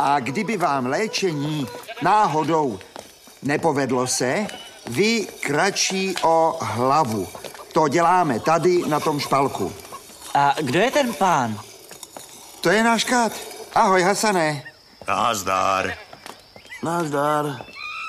A kdyby vám léčení náhodou nepovedlo se, vy kratší o hlavu. To děláme tady na tom špalku. A kdo je ten pán? To je náš kat. Ahoj, Hasane. Nazdar. Nazdar.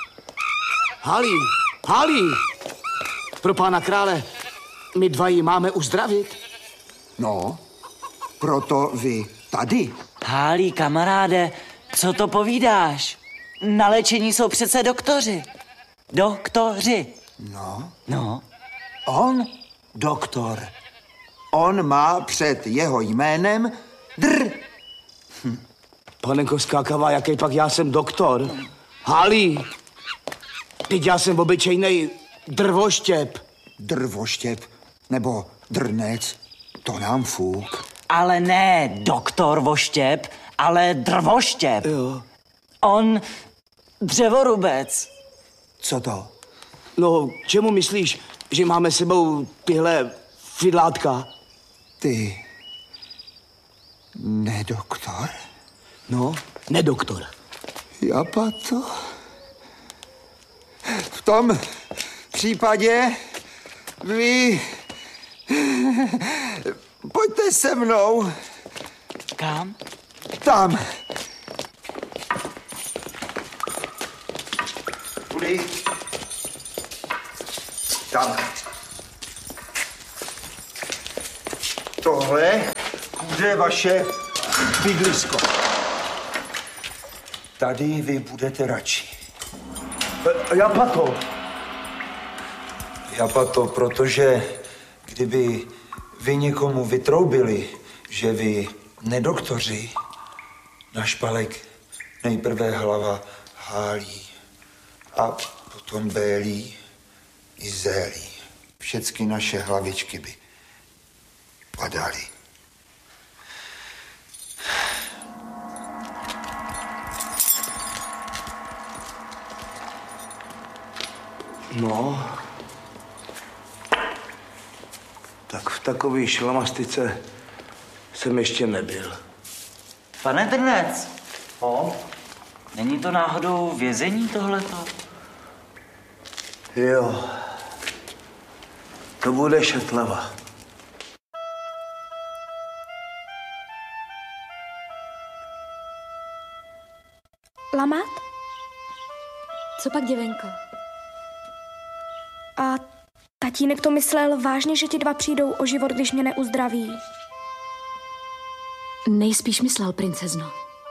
Halí! Pro pána krále, my dva ji máme uzdravit. No, proto vy tady. Hálí, kamaráde, co to povídáš? Na léčení jsou přece doktoři. Doktoři. No. On, doktor. On má před jeho jménem dr. Panenko skákavá, jaký pak já jsem doktor? Halí, teď já jsem obyčejnej drvoštěp. Drvoštěp nebo drnec, to nám fuk. Ale ne doktor Voštěp, ale drvoštěp. Jo. On dřevorubec. Co to? No, čemu myslíš, že máme s sebou tyhle fidlátka? Ty nedoktor? No, nedoktor. Japato? V tom případě vy... Pojďte se mnou. Kam? Tam. Tudy. Tam. Tohle bude vaše bydlisko. Tady vy budete radši. Japato. Japato, protože kdyby vy někomu vytroubili, že vy nedoktoři, na špalek nejprve hlava hálí a potom bélí i zélí. Všecky naše hlavičky by padaly. No, tak v takové šlamastice jsem ještě nebyl. Pane Drnec. Není to náhodou vězení tohleto? Jo, to bude Šetlava. Lamat? Co pak, děvenko? A tatínek to myslel vážně, že ti dva přijdou o život, když mě neuzdraví. Nejspíš myslel, princezno.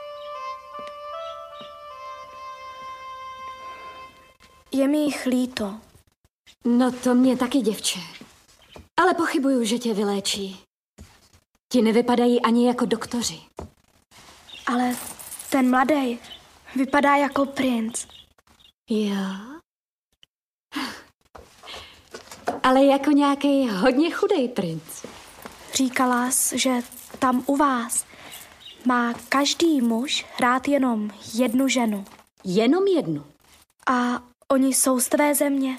Je mi jich líto. No to mě taky, děvče. Ale pochybuju, že tě vyléčí. Ti nevypadají ani jako doktoři. Ale ten mladý vypadá jako princ. Jo? Ale jako nějaký hodně chudej princ. Říkala jsi, že tam u vás má každý muž rád jenom jednu ženu. Jenom jednu. A oni jsou z tvé země?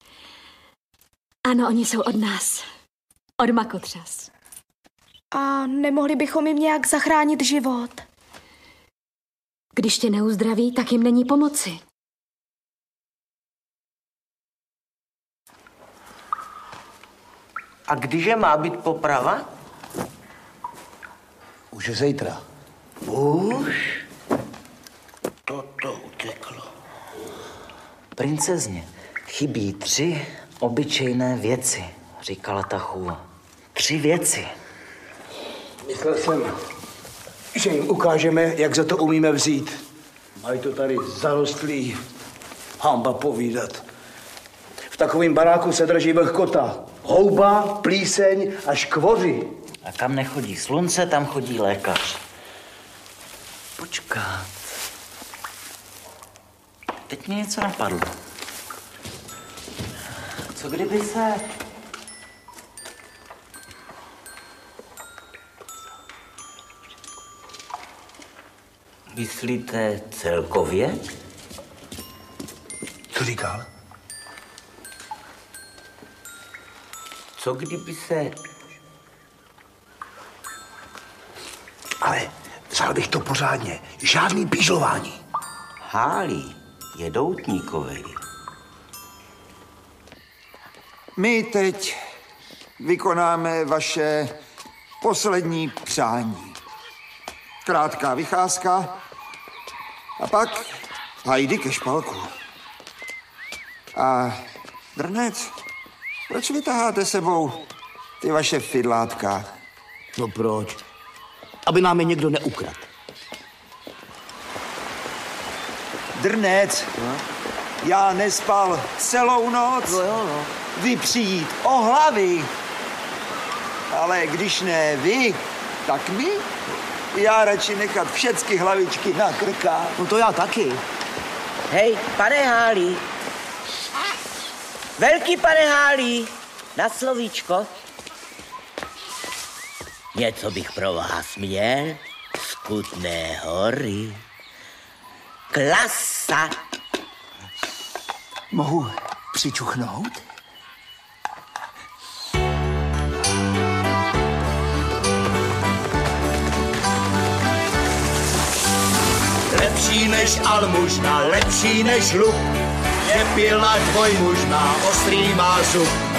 Ano, oni jsou od nás. Od Makotřas. A nemohli bychom jim nějak zachránit život? Když tě neuzdraví, tak jim není pomoci. A kdyže má být poprava? Už je zítra. Už? To uteklo. Princezně, chybí 3 obyčejné věci, říkala ta chůva. 3 věci. Myslel jsem, že jim ukážeme, jak za to umíme vzít. Mají to tady zarostlý, hamba povídat. V takovém baráku se drží vlhkota. Houba, plíseň a škvoři. A kam nechodí slunce, tam chodí lékař. Počkat. Teď mě něco napadlo. Co kdyby se... Myslíte celkově? Co říkal? Co kdyby se... Ale Psal bych to pořádně. Žádný pížlování. Hálí je doutníkovej. My teď vykonáme vaše poslední přání. Krátká vycházka a pak hajdy ke špalku. A Drnec, proč vytaháte sebou ty vaše fidlátka? No proč? Aby nám je někdo neukradl. Drnec, já nespal celou noc. Vy přijít o hlavy. Ale když ne vy, tak my? Já radši nechat všechny hlavičky na krkách. No to já taky. Hej, pane Hálí. Velký pane Hálí, na slovíčko. Něco bych pro vás měl z Kutné Hory. Klasa. Mohu přičuchnout? Lepší než almužna, lepší než luk, je pila dvojmužná, ostrý má zub.